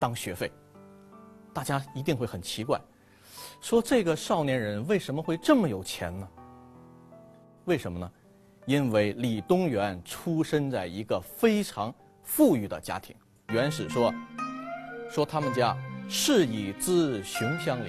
当学费。大家一定会很奇怪，说这个少年人为什么会这么有钱呢？为什么呢？因为李东垣出生在一个非常富裕的家庭。元史说他们家世以资雄乡里，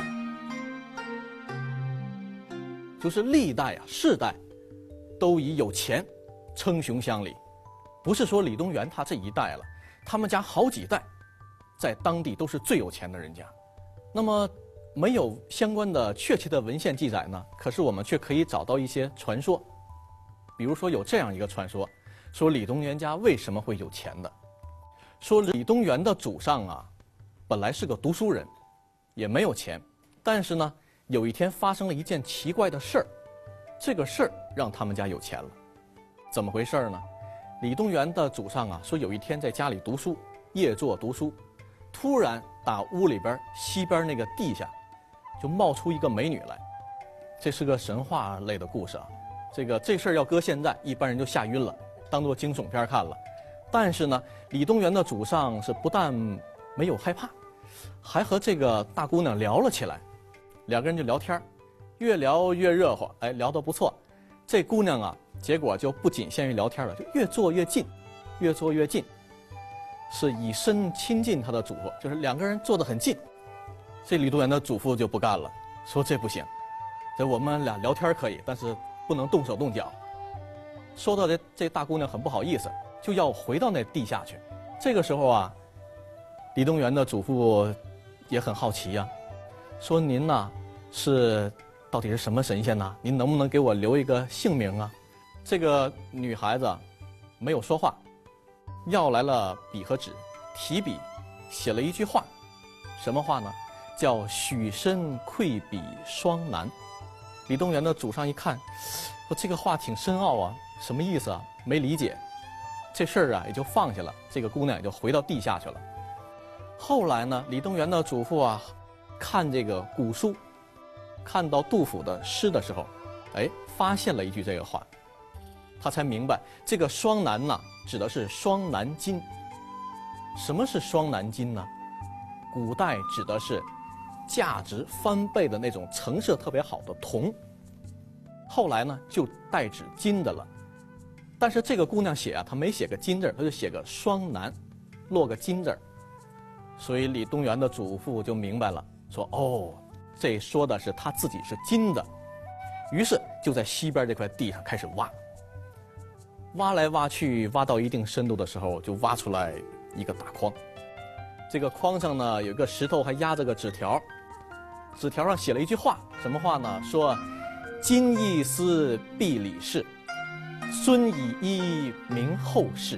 就是历代世代都以有钱称雄乡里，不是说李东垣他这一代了，他们家好几代在当地都是最有钱的人家。那么没有相关的确切的文献记载呢，可是我们却可以找到一些传说。比如说有这样一个传说，说李东垣家为什么会有钱的？说李东垣的祖上本来是个读书人，也没有钱，但是呢，有一天发生了一件奇怪的事儿，这个事儿让他们家有钱了。怎么回事呢？李东垣的祖上说有一天在家里读书，夜坐读书，突然打屋里边西边那个地下就冒出一个美女来。这是个神话类的故事这事儿要搁现在，一般人就吓晕了，当做惊悚片看了。但是呢，李东垣的祖上是不但没有害怕，还和这个大姑娘聊了起来。两个人就聊天，越聊越热乎，聊得不错。这姑娘结果就不仅限于聊天了，就越坐越近，越坐越近，是以身亲近他的祖父，就是两个人坐得很近。这李东垣的祖父就不干了，说这不行，这我们俩聊天可以，但是不能动手动脚。说到这大姑娘很不好意思，就要回到那地下去。这个时候李东垣的祖父也很好奇说您是到底是什么神仙呢？您能不能给我留一个姓名啊？这个女孩子没有说话，要来了笔和纸，提笔写了一句话。什么话呢？叫许身愧比双男。李东垣的祖上一看，说这个话挺深奥什么意思没理解。这事儿也就放下了，这个姑娘也就回到地下去了。后来呢，李东垣的祖父看这个古书，看到杜甫的诗的时候，发现了一句这个话，他才明白这个双男指的是双男金。什么是双男金呢？古代指的是价值翻倍的那种成色特别好的铜，后来呢就代指金的了。但是这个姑娘写她没写个金字，她就写个双男，落个金字。所以李东垣的祖父就明白了，说这说的是他自己是金的。于是就在西边这块地上开始挖来挖去，挖到一定深度的时候，就挖出来一个大筐。这个筐上呢有一个石头，还压着个纸条，纸条上写了一句话，什么话呢？说今亦思必李氏，孙以一名后世。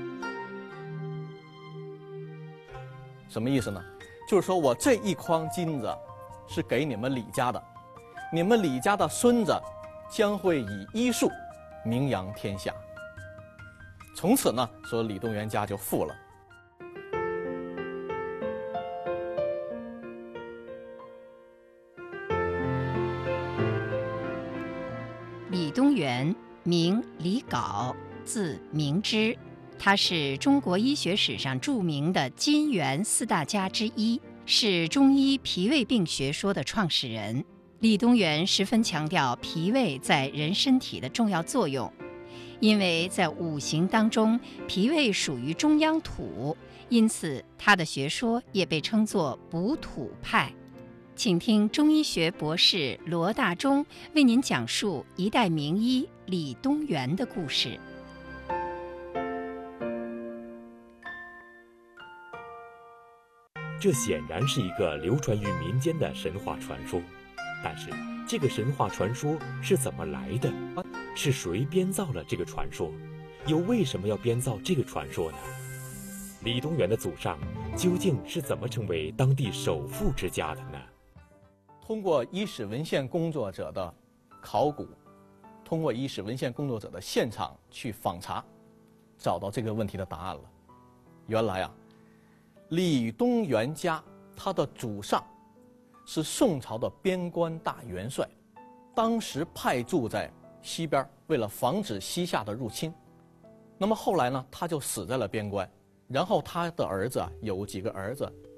什么意思呢？就是说我这一筐金子是给你们李家的，你们李家的孙子将会以医术名扬天下。从此呢，说李东垣家就富了。 李东垣，名李杲，字明之，他是中国医学史上著名的金元四大家之一，是中医脾胃病学说的创始人。李东垣十分强调脾胃在人身体的重要作用，因为在五行当中，脾胃属于中央土，因此他的学说也被称作补土派。请听中医学博士罗大忠为您讲述一代名医李东垣的故事。 这显然是一个流传于民间的神话传说，但是这个神话传说是怎么来的？是谁编造了这个传说？又为什么要编造这个传说呢？李东垣的祖上究竟是怎么成为当地首富之家的呢？ 通过医史文献工作者的考古，通过医史文献工作者的现场去访查，找到这个问题的答案了。原来李东垣家他的祖上是宋朝的边关大元帅，当时派驻在西边，为了防止西夏的入侵。那么后来呢，他就死在了边关。然后他的儿子有几个儿子